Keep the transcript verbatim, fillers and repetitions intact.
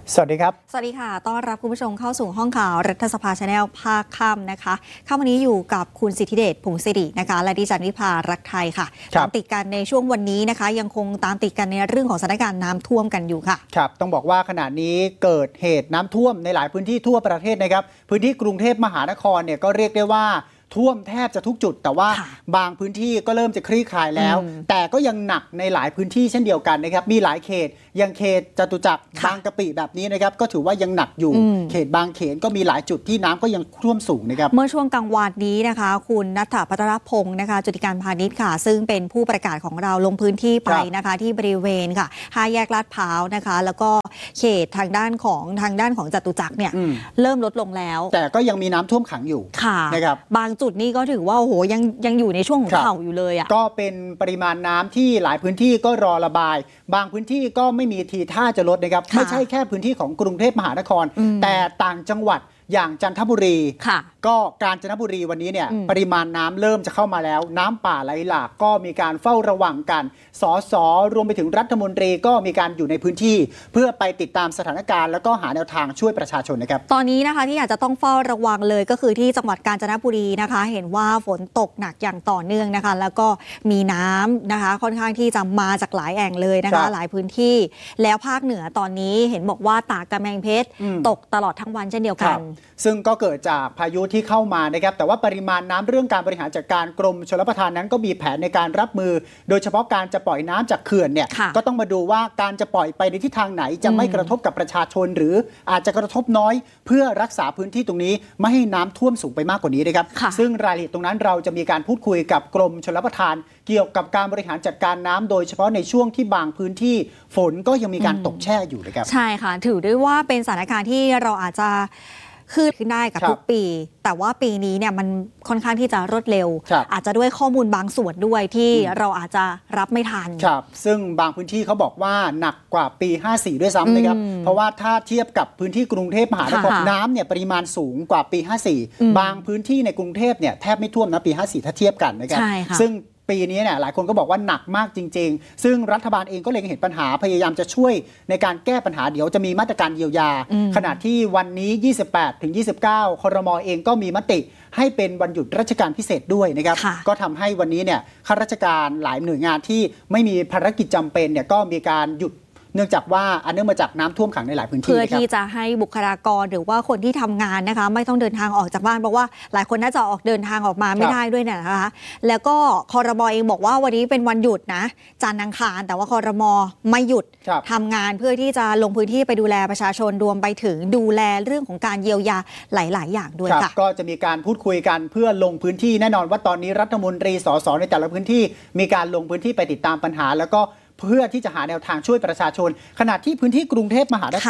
สวัสดีครับสวัสดีค่ะต้อนรับคุณผู้ชมเข้าสู่ห้องข่าวรัฐสภา Channel ภาคค่ำนะคะค่ำวันนี้อยู่กับคุณสิทธิเดชผงศิรินะคะและดิฉันวิภารักไทยค่ะตามติดกันในช่วงวันนี้นะคะยังคงตามติดกันในเรื่องของสถานการณ์น้ำท่วมกันอยู่ค่ะครับต้องบอกว่าขณะนี้เกิดเหตุน้ำท่วมในหลายพื้นที่ทั่วประเทศนะครับพื้นที่กรุงเทพมหานครเนี่ยก็เรียกได้ว่าท่วมแทบจะทุกจุดแต่ว่าบางพื้นที่ก็เริ่มจะคลี่คลายแล้วแต่ก็ยังหนักในหลายพื้นที่เช่นเดียวกันนะครับมีหลายเขตอย่างเขตจตุจักรบางกะปิแบบนี้นะครับก็ถือว่ายังหนักอยู่เขตบางเขนก็มีหลายจุดที่น้ำก็ยังท่วมสูงนะครับเมื่อช่วงกลางวันนี้นะคะคุณณัฐพัทรพงศ์นะคะจุติการพาณิชย์ค่ะซึ่งเป็นผู้ประกาศของเราลงพื้นที่ไปนะคะที่บริเวณค่ะห้าแยกลาดพร้าวนะคะแล้วก็เขตทางด้านของทางด้านของจตุจักรเนี่ยเริ่มลดลงแล้วแต่ก็ยังมีน้ำท่วมขังอยู่นะครับบางจุดนี่ก็ถือว่าโอ้โหยังยังอยู่ในช่วงของเข่าอยู่เลยอ่ะก็เป็นปริมาณน้ำที่หลายพื้นที่ก็รอระบายบางพื้นที่ก็ไม่มีทีท่าจะลดนะครับไม่ใช่แค่พื้นที่ของกรุงเทพมหานครแต่ต่างจังหวัดอย่างจันทบุรีก็กาญจนบุรีวันนี้เนี่ยปริมาณน้ำเริ่มจะเข้ามาแล้วน้ำป่าไหลหลากก็มีการเฝ้าระวังกันสสรวมไปถึงรัฐมนตรีก็มีการอยู่ในพื้นที่เพื่อไปติดตามสถานการณ์แล้วก็หาแนวทางช่วยประชาชนนะครับตอนนี้นะคะที่อาจจะต้องเฝ้าระวังเลยก็คือที่จังหวัดกาญจนบุรีนะคะเห็นว่าฝนตกหนักอย่างต่อเนื่องนะคะแล้วก็มีน้ำนะคะค่อนข้างที่จะมาจากหลายแอ่งเลยนะคะหลายพื้นที่แล้วภาคเหนือตอนนี้เห็นบอกว่าตากกำแพงเพชรตกตลอดทั้งวันเช่นเดียวกันซึ่งก็เกิดจากพายุที่เข้ามานะครับแต่ว่าปริมาณน้ำเรื่องการบริหารจัดการกรมชลประทานนั้นก็มีแผนในการรับมือโดยเฉพาะการจะปล่อยน้ำจากเขื่อนเนี่ยก็ต้องมาดูว่าการจะปล่อยไปในทิศทางไหนจะไม่กระทบกับประชาชนหรืออาจจะกระทบน้อยเพื่อรักษาพื้นที่ตรงนี้ไม่ให้น้ำท่วมสูงไปมากกว่านี้นะครับซึ่งรายละเอียดตรงนั้นเราจะมีการพูดคุยกับกรมชลประทานเกี่ยวกับการบริหารจัดการน้ำโดยเฉพาะในช่วงที่บางพื้นที่ฝนก็ยังมีการตกแช่อยู่นะครับใช่ค่ะถือได้ว่าเป็นสถานการณ์ที่เราอาจจะคือขึ้นได้กับทุกปีแต่ว่าปีนี้เนี่ยมันค่อนข้างที่จะรวดเร็วอาจจะด้วยข้อมูลบางส่วนด้วยที่เราอาจจะรับไม่ทันครับซึ่งบางพื้นที่เขาบอกว่าหนักกว่าปีห้าสี่ด้วยซ้ำนะครับเพราะว่าถ้าเทียบกับพื้นที่กรุงเทพมหานครน้ำเนี่ยปริมาณสูงกว่าปีห้าสี่บางพื้นที่ในกรุงเทพเนี่ยแทบไม่ท่วมนะปีห้าสี่ถ้าเทียบกันนะครับซึ่งปีนี้เนี่ยหลายคนก็บอกว่าหนักมากจริงๆซึ่งรัฐบาลเองก็เลยเห็นปัญหาพยายามจะช่วยในการแก้ปัญหาเดี๋ยวจะมีมาตรการเยียวยาขณะที่วันนี้ ยี่สิบแปดถึงยี่สิบเก้า ครม.เองก็มีมติให้เป็นวันหยุดราชการพิเศษด้วยนะครับก็ทำให้วันนี้เนี่ยข้าราชการหลายหน่วยงานที่ไม่มีภารกิจจำเป็นเนี่ยก็มีการหยุดเนื่องจากว่าอันเนื่องมาจากน้ำท่วมขังในหลายพื้นที่เพื่อที่จะให้บุคลากรหรือว่าคนที่ทำงานนะคะไม่ต้องเดินทางออกจากบ้านเพราะว่าหลายคนน่าจะออกเดินทางออกมาไม่ได้ด้วยนะคะแล้วก็ครม.เองบอกว่าวันนี้เป็นวันหยุดนะจันทร์อังคารแต่ว่าครม.ไม่หยุดทำงานเพื่อที่จะลงพื้นที่ไปดูแลประชาชนรวมไปถึงดูแลเรื่องของการเยียวยาหลายๆอย่างด้วยค่ะก็จะมีการพูดคุยกันเพื่อลงพื้นที่แน่นอนว่าตอนนี้รัฐมนตรีสสในแต่ละพื้นที่มีการลงพื้นที่ไปติดตามปัญหาแล้วก็เพื่อที่จะหาแนวทางช่วยประชาชนขณะที่พื้นที่กรุงเทพมหานคร